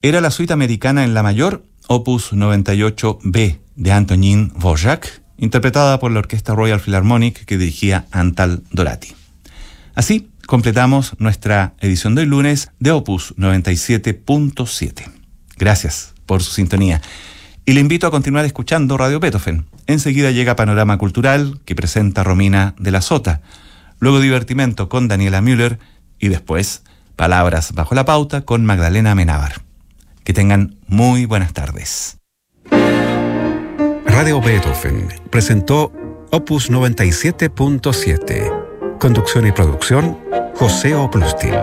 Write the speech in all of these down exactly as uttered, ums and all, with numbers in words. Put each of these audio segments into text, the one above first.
era la suite americana en la mayor, opus noventa y ocho B, de Antonín Dvořák, interpretada por la Orquesta Royal Philharmonic que dirigía Antal Dorati. Así completamos nuestra edición de hoy lunes de Opus noventa y siete punto siete. Gracias por su sintonía. Y le invito a continuar escuchando Radio Beethoven. Enseguida llega Panorama Cultural, que presenta Romina de la Sota. Luego Divertimento con Daniela Müller. Y después Palabras bajo la pauta con Magdalena Amenábar. Que tengan muy buenas tardes. Radio Beethoven presentó Opus noventa y siete punto siete. Conducción y producción, José Oplustil.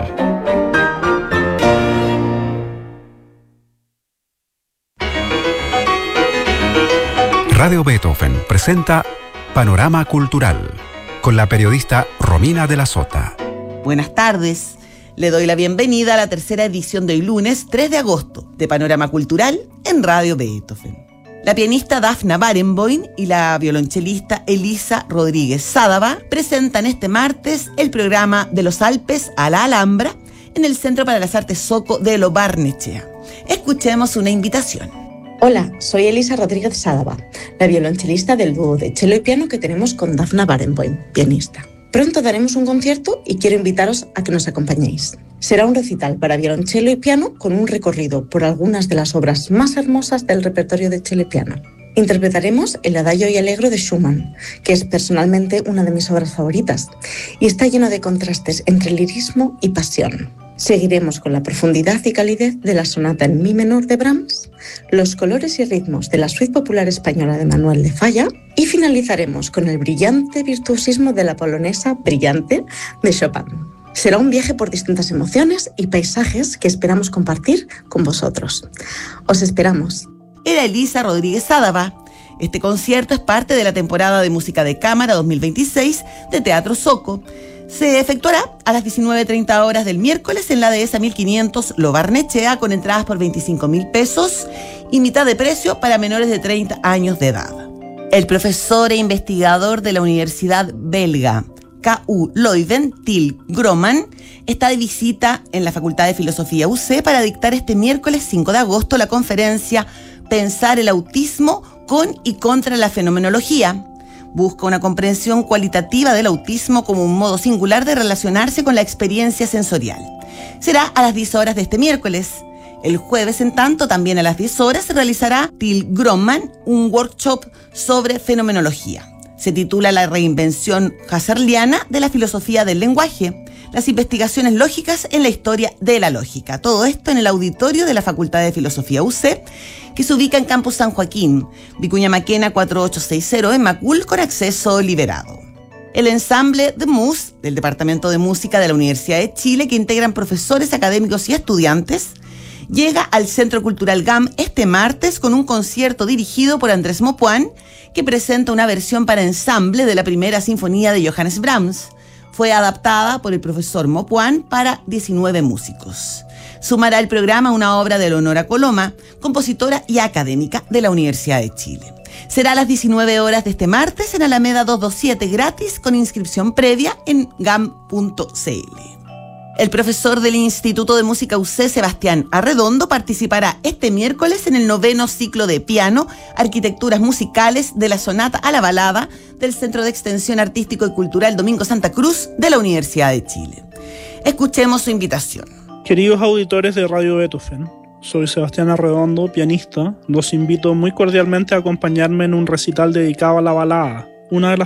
Radio Beethoven presenta Panorama Cultural con la periodista Romina de la Sota. Buenas tardes. Le doy la bienvenida a la tercera edición de hoy lunes tres de agosto de Panorama Cultural en Radio Beethoven. La pianista Dafna Barenboim y la violonchelista Elisa Rodríguez Sadava presentan este martes el programa De los Alpes a la Alhambra en el Centro para las Artes Zoco de Lo Barnechea. Escuchemos una invitación. Hola, soy Elisa Rodríguez Sadava, la violonchelista del dúo de cello y piano que tenemos con Dafna Barenboim, pianista. Pronto daremos un concierto y quiero invitaros a que nos acompañéis. Será un recital para violonchelo y piano con un recorrido por algunas de las obras más hermosas del repertorio de cello y piano. Interpretaremos el Adagio y Allegro de Schumann, que es personalmente una de mis obras favoritas, y está lleno de contrastes entre lirismo y pasión. Seguiremos con la profundidad y calidez de la sonata en mi menor de Brahms, los colores y ritmos de la suite popular española de Manuel de Falla y finalizaremos con el brillante virtuosismo de la polonesa Brillante de Chopin. Será un viaje por distintas emociones y paisajes que esperamos compartir con vosotros. Os esperamos. Era Elisa Rodríguez Sadava. Este concierto es parte de la temporada de música de cámara dos mil veintiséis de Teatro Zoco. Se efectuará a las diecinueve treinta horas del miércoles en la dehesa mil quinientos Lo Barnechea con entradas por veinticinco mil pesos y mitad de precio para menores de treinta años de edad. El profesor e investigador de la Universidad Belga K U Leuven, Till Groman, está de visita en la Facultad de Filosofía U C para dictar este miércoles cinco de agosto la conferencia Pensar el autismo con y contra la fenomenología. Busca una comprensión cualitativa del autismo como un modo singular de relacionarse con la experiencia sensorial. Será a las diez horas de este miércoles. El jueves, en tanto, también a las diez horas, se realizará Till Groman un workshop sobre fenomenología. Se titula La reinvención husserliana de la filosofía del lenguaje, las investigaciones lógicas en la historia de la lógica. Todo esto en el auditorio de la Facultad de Filosofía U C, que se ubica en Campus San Joaquín, Vicuña Maquena cuatro ocho seis cero en Macul, con acceso liberado. El ensamble The Mus, del Departamento de Música de la Universidad de Chile, que integran profesores, académicos y estudiantes, llega al Centro Cultural G A M este martes con un concierto dirigido por Andrés Mopuán, que presenta una versión para ensamble de la primera sinfonía de Johannes Brahms. Fue adaptada por el profesor Mopuán para diecinueve músicos. Sumará al programa una obra de Leonora Coloma, compositora y académica de la Universidad de Chile. Será a las diecinueve horas de este martes en Alameda doscientos veintisiete, gratis, con inscripción previa en gam punto c l. El profesor del Instituto de Música U C, Sebastián Arredondo, participará este miércoles en el noveno ciclo de piano, Arquitecturas Musicales, de la Sonata a la Balada del Centro de Extensión Artístico y Cultural Domingo Santa Cruz de la Universidad de Chile. Escuchemos su invitación. Queridos auditores de Radio Beethoven, soy Sebastián Arredondo, pianista. Los invito muy cordialmente a acompañarme en un recital dedicado a la balada, una de las